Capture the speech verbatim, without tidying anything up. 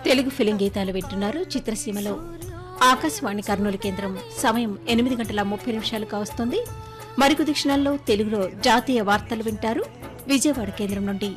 Telugu film గీతాలు వింటున్నారు చిత్రసీమలో. ఆకాశవాణి కర్నూలు కేంద్రం సమయం ఎనిమిది గంటల ముప్పై నిమిషాలు కావస్తోంది. మరికొద్ది క్షణాల్లో తెలుగులో జాతీయ వార్తలు వింటారు విజయవాడ కేంద్రం నుండి.